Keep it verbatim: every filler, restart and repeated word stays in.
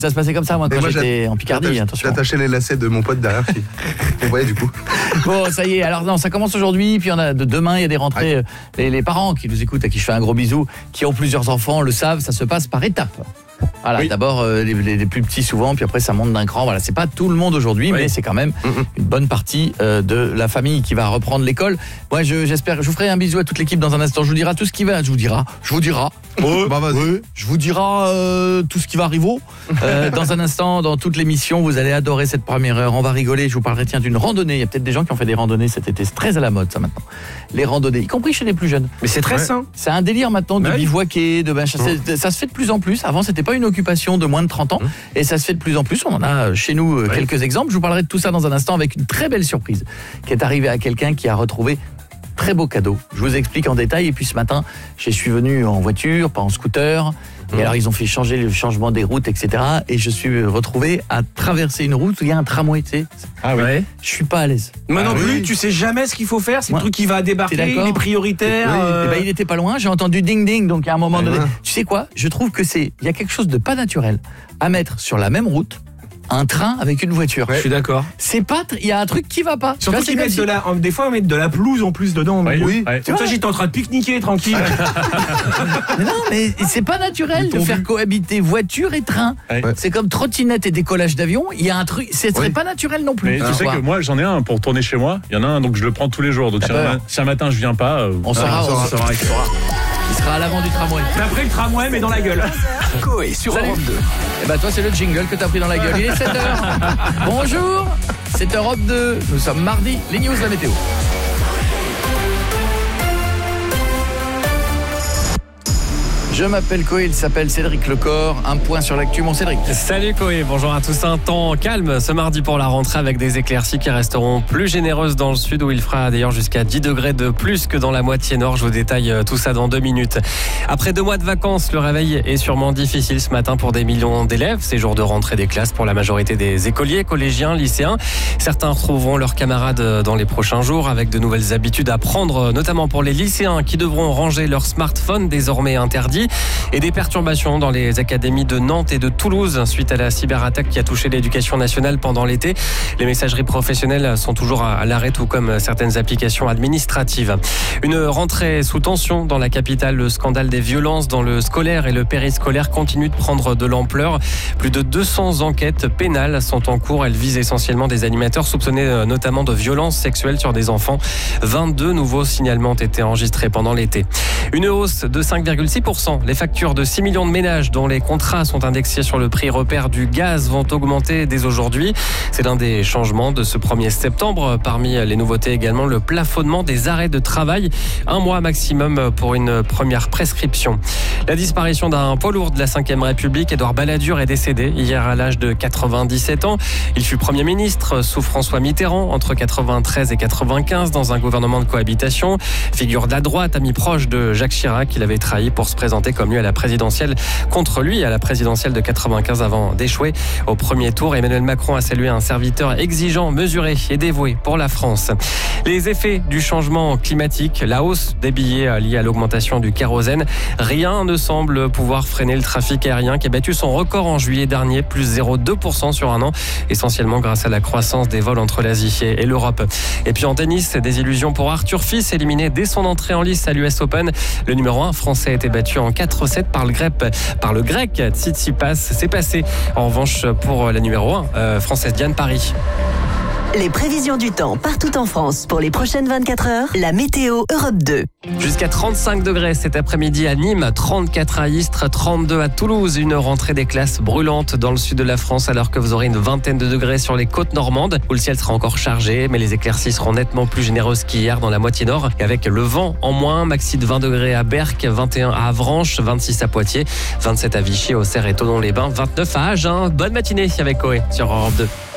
Ça se passait comme ça, moi, quand Et moi, j'étais en Picardie, attention. J'attachais les lacets de mon pote derrière. Qui... On voyait du coup. Bon, ça y est. Alors non, ça commence aujourd'hui, puis on a de demain, il y a des rentrées. Ouais. Les, les parents qui nous écoutent, à qui je fais un gros bisou, qui ont plusieurs enfants, le savent, ça se passe par étapes. Voilà, oui. D'abord euh, les, les, les plus petits souvent, puis après ça monte d'un cran. Voilà, c'est pas tout le monde aujourd'hui, oui. mais c'est quand même mm-hmm. une bonne partie euh, de la famille qui va reprendre l'école. Moi, je, j'espère, je vous ferai un bisou à toute l'équipe dans un instant. Je vous dirai tout ce qui va, je vous dirai, je vous dirai. Ouais, bah vas-y. Ouais, je vous dirai euh, tout ce qui va arriver. Euh, dans un instant, dans toute l'émission, vous allez adorer cette première heure. On va rigoler. Je vous parlerai tiens d'une randonnée. Il y a peut-être des gens qui ont fait des randonnées cet été. C'est très à la mode ça maintenant. Les randonnées, y compris chez les plus jeunes. Mais c'est très ouais. sain. C'est un délire maintenant de bah bivouaquer, de ben, ça, mmh. ça se fait de plus en plus. Avant, c'était pas une occupation de moins de trente ans mmh. et ça se fait de plus en plus. On en a chez nous euh, ouais. quelques exemples. Je vous parlerai de tout ça dans un instant avec une très belle surprise qui est arrivée à quelqu'un qui a retrouvé très beau cadeau. Je vous explique en détail. Et puis ce matin, je suis venu en voiture, pas en scooter. Et mmh. alors ils ont fait changer le changement des routes, et cetera. Et je suis retrouvé à traverser une route où il y a un tramway, tu sais. Ah ouais. Je suis pas à l'aise. Moi non ah, plus, oui. tu sais jamais ce qu'il faut faire. C'est ouais. le truc qui va débarquer, il est prioritaire. Oui. Euh... Et ben, il était pas loin. J'ai entendu ding ding. Donc à un moment ah, donné, ouais. tu sais quoi ? Je trouve que c'est, il y a quelque chose de pas naturel à mettre sur la même route un train avec une voiture. Ouais. Je suis d'accord. C'est pas, il y a un truc qui va pas. Surtout qu'ils mettent si... de la, des fois on met de la pelouse en plus dedans. Ouais, oui. Ouais. Comme ça j'étais en train de pique-niquer tranquille. Mais non, mais c'est pas naturel de faire cohabiter voiture et train. Ouais. C'est comme trottinette et décollage d'avion. Il y a un truc, ce serait ouais. pas naturel non plus. Mais tu sais que moi j'en ai un pour tourner chez moi. Il y en a un donc je le prends tous les jours. Donc si un, si un matin je viens pas, euh, on saura, on saura. Il sera à l'avant du tramway. D'après le tramway mais dans la gueule. Coé sur Europe deux. Et bah toi c'est le jingle que t'as pris dans la gueule. Il est sept heures. Bonjour, c'est Europe deux. Nous sommes mardi, les news, la météo. Je m'appelle Coé, il s'appelle Cédric Lecor. Un point sur l'actu, mon Cédric. Salut Coé, bonjour à tous. Un temps calme ce mardi pour la rentrée avec des éclaircies qui resteront plus généreuses dans le sud où il fera d'ailleurs jusqu'à dix degrés de plus que dans la moitié nord. Je vous détaille tout ça dans deux minutes. Après deux mois de vacances, le réveil est sûrement difficile ce matin pour des millions d'élèves. C'est jour de rentrée des classes pour la majorité des écoliers, collégiens, lycéens. Certains retrouveront leurs camarades dans les prochains jours avec de nouvelles habitudes à prendre, notamment pour les lycéens qui devront ranger leur smartphone désormais interdit. Et des perturbations dans les académies de Nantes et de Toulouse suite à la cyberattaque qui a touché l'éducation nationale pendant l'été. Les messageries professionnelles sont toujours à l'arrêt, tout comme certaines applications administratives. Une rentrée sous tension dans la capitale. Le scandale des violences dans le scolaire et le périscolaire continue de prendre de l'ampleur. Plus de deux cents enquêtes pénales sont en cours. Elles visent essentiellement des animateurs soupçonnés notamment de violences sexuelles sur des enfants. vingt-deux nouveaux signalements ont été enregistrés pendant l'été. Une hausse de cinq virgule six pour cent. Les factures de six millions de ménages dont les contrats sont indexés sur le prix repère du gaz vont augmenter dès aujourd'hui. C'est l'un des changements de ce premier septembre. Parmi les nouveautés également, le plafonnement des arrêts de travail. Un mois maximum pour une première prescription. La disparition d'un poids lourd de la cinquième République, Édouard Balladur, est décédé hier à l'âge de quatre-vingt-dix-sept ans. Il fut Premier ministre sous François Mitterrand entre quatre-vingt-treize et quatre-vingt-quinze dans un gouvernement de cohabitation. Figure de la droite, ami proche de Jacques Chirac, il avait trahi pour se présenter comme lui à la présidentielle, contre lui à la présidentielle de quatre-vingt-quinze avant d'échouer au premier tour. Emmanuel Macron a salué un serviteur exigeant, mesuré et dévoué pour la France. Les effets du changement climatique, la hausse des billets liée à l'augmentation du kérosène, rien ne semble pouvoir freiner le trafic aérien qui a battu son record en juillet dernier, plus zéro virgule deux pour cent sur un an, essentiellement grâce à la croissance des vols entre l'Asie et l'Europe. Et puis en tennis, des illusions pour Arthur Fils, éliminé dès son entrée en lice à l'U S Open. Le numéro un français a été battu en quatre sept par le grec, par le grec Tsitsipas. C'est passé en revanche pour la numéro un euh, française Diane Paris. Les prévisions du temps partout en France pour les prochaines vingt-quatre heures. La météo Europe deux. Jusqu'à trente-cinq degrés cet après-midi à Nîmes, trente-quatre à Istres, trente-deux à Toulouse. Une rentrée des classes brûlante dans le sud de la France alors que vous aurez une vingtaine de degrés sur les côtes normandes où le ciel sera encore chargé, mais les éclaircies seront nettement plus généreuses qu'hier dans la moitié nord. Et avec le vent en moins, maxi de vingt degrés à Berck, vingt et un à Avranches, vingt-six à Poitiers, vingt-sept à Vichy, Auxerre et Thonon-les-Bains, vingt-neuf à Agen. Bonne matinée avec Coé sur Europe deux.